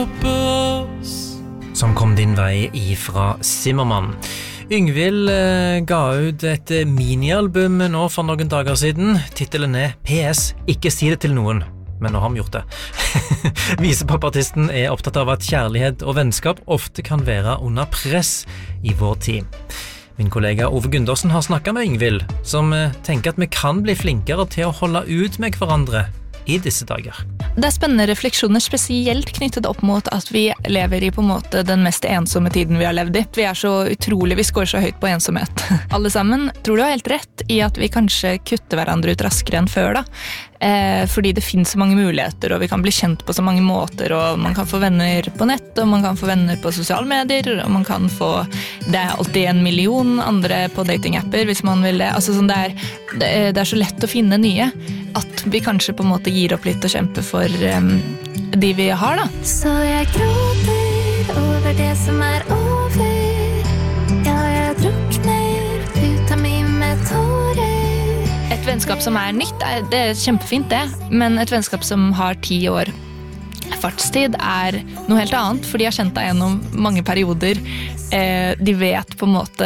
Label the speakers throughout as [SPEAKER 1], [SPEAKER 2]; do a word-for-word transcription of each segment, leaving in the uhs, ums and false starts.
[SPEAKER 1] Som kom din vei ifra Zimmermann. Yngvild eh, ga ut et minialbum nå for noen dager siden. Titelen er P S, ikke si det til noen. Men nå har vi gjort det. Visepopartisten er opptatt av at kjærlighet og vennskap ofte kan være under press i vår tid. Min kollega Ove Gundersen har snakket med Yngvild, som eh, tenker at vi kan bli flinkere til å holde ut med hverandre i disse dager.
[SPEAKER 2] Det er spennende refleksjoner, spesielt knyttet opp mot at vi lever i på en måte den mest ensomme tiden vi har levd i. Vi er så utrolig, vi skår så høyt på ensomhet. Alle sammen tror du har helt rett i at vi kanskje kutter hverandre ut raskere enn før da. Eh, fordi det finnes så mange muligheter, og vi kan bli kjent på så mange måter, og man kan få venner på nett, og man kan få venner på sosiale medier, og man kan få, det er alltid en million andre på datingapper hvis man vil det. Altså sånn det er, det er, det er så lett å finne nye, at vi kanskje på en måte gir opp litt og kjemper for um, de vi har da.
[SPEAKER 3] Så jeg gråter over det som er over. Ja, jeg drukner ut av meg med tårer.
[SPEAKER 2] Et vennskap som er nytt, er, det er kjempefint det, men et vennskap som har ti år fartstid er noe helt annet, for de har kjent deg gjennom mange perioder. Eh, de vet på en måte...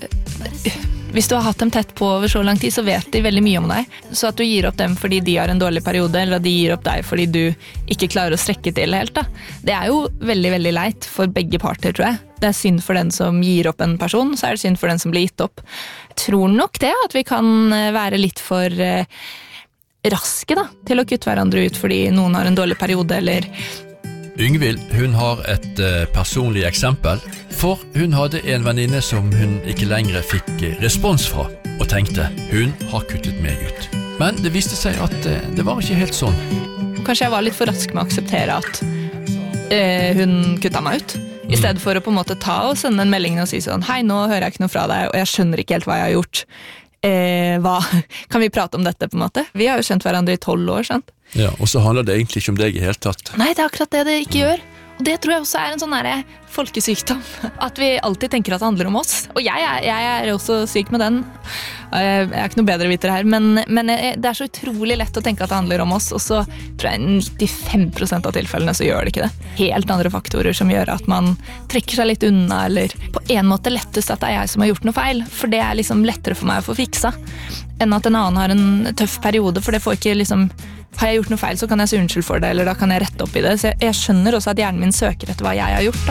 [SPEAKER 2] Hvis du har hatt dem tett på over så lang tid, så vet de veldig mye om deg. Så at du gir opp dem fordi de har en dårlig periode, eller at de gir opp deg fordi du ikke klarer å strekke til helt, da. Det er jo veldig, veldig leit for begge parter, tror jeg. Det er synd for den som gir opp en person, så er det synd for den som blir gitt opp. Jeg tror nok det, at vi kan være litt for eh, raske da, til å kutte hverandre ut fordi noen har en dårlig periode, eller...
[SPEAKER 4] Yngvild, hun har et uh, personlig eksempel, for hun hadde en venninne som hun ikke lenger fikk respons fra, og tenkte, hun har kuttet meg ut. Men det viste seg at uh, det var ikke helt sånn.
[SPEAKER 2] Kanskje jeg var litt for rask med å akseptere at uh, hun kuttet meg ut, i stedet for å på en måte ta og sende en melding og si sånn, hei, nå hører jeg ikke noe fra deg, og jeg skjønner ikke helt hva jeg har gjort. Eh, hva? Kan vi prate om dette på en måte? Vi har jo kjent hverandre i tolv år, sant?
[SPEAKER 4] Ja, og så handler det egentlig ikke om deg i hele tatt.
[SPEAKER 2] Nei, det er akkurat det det ikke gjør. Og det tror jeg også er en sånn der folkesykdom. At vi alltid tenker at det handler om oss. Og jeg er, jeg er også syk med den. Jeg er ikke noe bedre viter her, men, men det er så utrolig lett å tenke at det handler om oss, og så tror jeg nittifem prosent av tilfellene så gjør det ikke det. Helt andre faktorer som gjør at man trekker seg litt unna, eller på en måte lettest at det er jeg som har gjort noe feil, for det er liksom lettere for meg å få fiksa, enn at en annen har en tøff periode, for det får ikke liksom, har jeg gjort noe feil så kan jeg si unnskyld for det, eller da kan jeg rette opp i det, så jeg, jeg skjønner også at hjernen min søker etter hva jeg har gjort da.